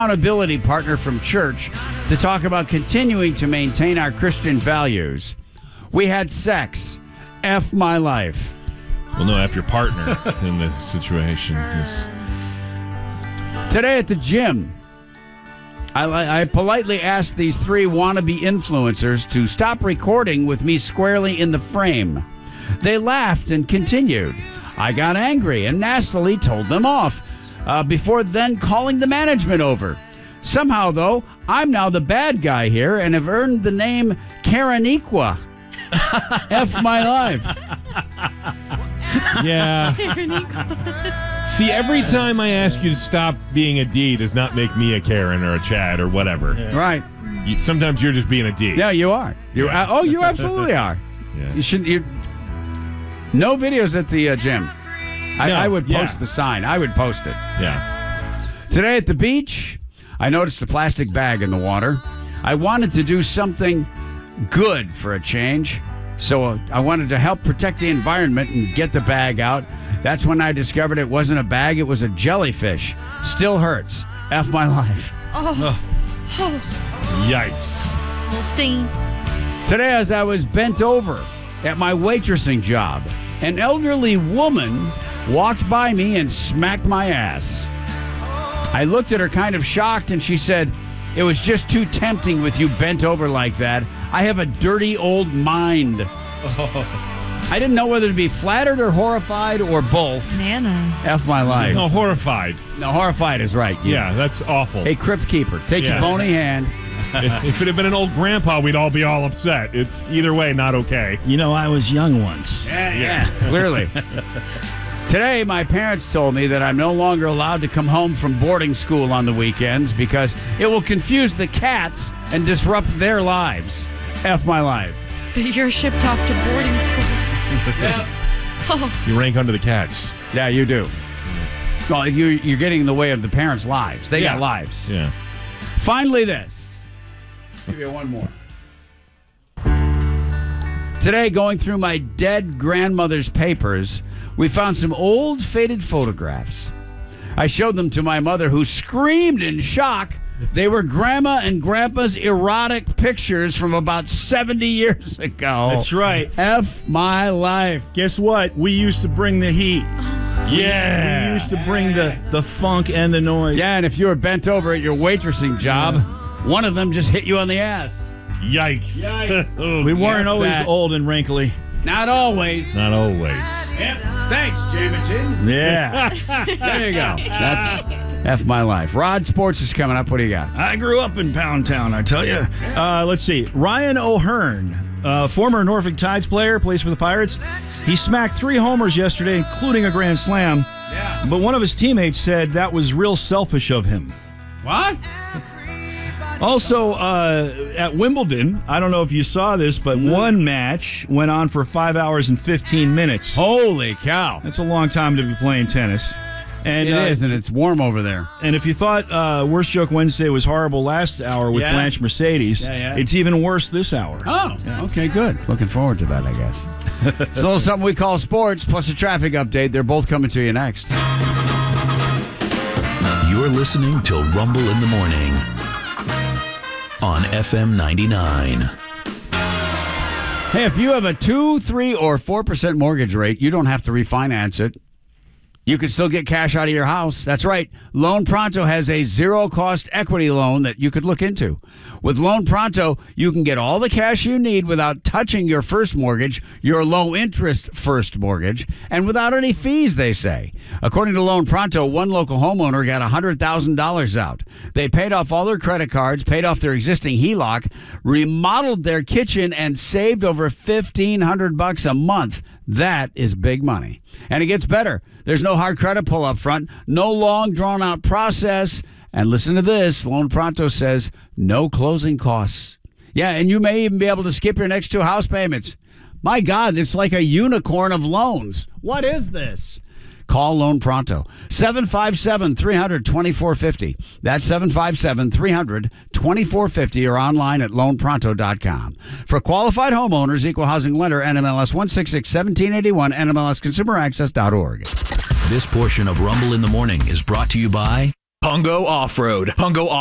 accountability partner from church to talk about continuing to maintain our Christian values. We had sex. F my life. Well, no, F your partner in the situation. Today at the gym, I politely asked these three wannabe influencers to stop recording with me squarely in the frame. They laughed and continued. I got angry and nastily told them off before then calling the management over. Somehow, though, I'm now the bad guy here and have earned the name Kareniqua. F my life. Yeah. See, every time I ask you to stop being a D does not make me a Karen or a Chad or whatever. Yeah. Right. Sometimes you're just being a D. Yeah, you are. You absolutely are. Yeah. You shouldn't. No videos at the gym. I would post the sign. I would post it. Yeah. Today at the beach, I noticed a plastic bag in the water. I wanted to do something good for a change, so I wanted to help protect the environment and get the bag out. That's when I discovered it wasn't a bag, it was a jellyfish. Still hurts. F my life. Yikes. Little sting. Today, as I was bent over at my waitressing job, an elderly woman walked by me and smacked my ass. I looked at her kind of shocked, and she said, "It was just too tempting with you bent over like that. I have a dirty old mind." I didn't know whether to be flattered or horrified or both. Nana. F my life. No, horrified. No, horrified is right. Yeah, that's awful. Hey, Crypt Keeper, take your bony hand. If it had been an old grandpa, we'd all be all upset. It's either way not okay. You know, I was young once. Yeah. Clearly. Today, my parents told me that I'm no longer allowed to come home from boarding school on the weekends because it will confuse the cats and disrupt their lives. F my life. But you're shipped off to boarding school. You rank under the cats. Yeah, you do. Well, you're getting in the way of the parents' lives. They got lives. Yeah. Finally, this. Give you one more. Today, going through my dead grandmother's papers, we found some old, faded photographs. I showed them to my mother, who screamed in shock. They were Grandma and Grandpa's erotic pictures from about 70 years ago. That's right. F my life. Guess what? We used to bring the heat. Yeah. We used to bring the funk and the noise. Yeah, and if you were bent over at your waitressing job, one of them just hit you on the ass. Yikes. We weren't always old and wrinkly. Not always. Not always. Yep. Thanks, Jameson. Yeah. There you go. That's F my life. Rod, sports is coming up. What do you got? I grew up in Pound Town, I tell you. Let's see. Ryan O'Hearn, former Norfolk Tides player, plays for the Pirates. He smacked 3 homers yesterday, including a grand slam. Yeah. But one of his teammates said that was real selfish of him. What? Also, at Wimbledon, I don't know if you saw this, but one match went on for 5 hours and 15 minutes. Holy cow. That's a long time to be playing tennis. And It is, and it's warm over there. And if you thought Worst Joke Wednesday was horrible last hour with Blanche Mercedes, it's even worse this hour. Oh, okay, good. Looking forward to that, I guess. It's a little something we call sports, plus a traffic update. They're both coming to you next. You're listening to Rumble in the Morning on FM 99. Hey, if you have a 2, 3, or 4% mortgage rate, you don't have to refinance it. You can still get cash out of your house. That's right. Loan Pronto has a zero-cost equity loan that you could look into. With Loan Pronto, you can get all the cash you need without touching your first mortgage, your low-interest first mortgage, and without any fees, they say. According to Loan Pronto, one local homeowner got $100,000 out. They paid off all their credit cards, paid off their existing HELOC, remodeled their kitchen, and saved over $1,500 a month. That is big money. And it gets better. There's no hard credit pull up front, no long drawn-out process. And listen to this, Loan Pronto says no closing costs. Yeah, and you may even be able to skip your next 2 house payments. My God, it's like a unicorn of loans. What is this? Call Loan Pronto. 757-300-2450. That's 757-300-2450 or online at loanpronto.com. For qualified homeowners, equal housing lender, NMLS 1661781, NMLSconsumeraccess.org. This portion of Rumble in the Morning is brought to you by Pungo Off-Road. Pungo